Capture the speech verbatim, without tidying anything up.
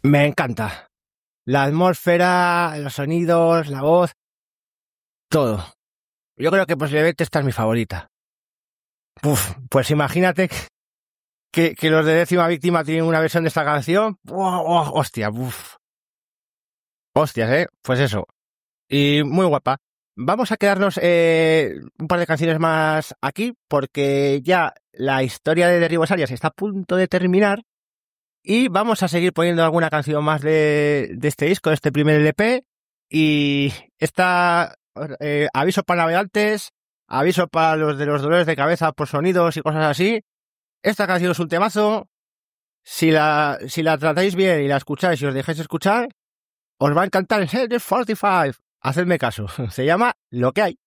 Me encanta. La atmósfera, los sonidos, la voz, todo. Yo creo que posiblemente esta es mi favorita. Uf, pues imagínate que, que los de Décima Víctima tienen una versión de esta canción. ¡Oh, oh, hostia! Uf. Hostias, ¿eh? Pues eso. Y muy guapa. Vamos a quedarnos eh, un par de canciones más aquí, porque ya la historia de Derribos Arias está a punto de terminar. Y vamos a seguir poniendo alguna canción más de, de este disco, de este primer L P. Y esta, eh, aviso para navegantes, aviso para los de los dolores de cabeza por sonidos y cosas así. Esta canción es un temazo. Si la, si la tratáis bien y la escucháis y os dejáis escuchar, os va a encantar el Helter cuarenta y cinco. Hacedme caso. Se llama Lo que hay.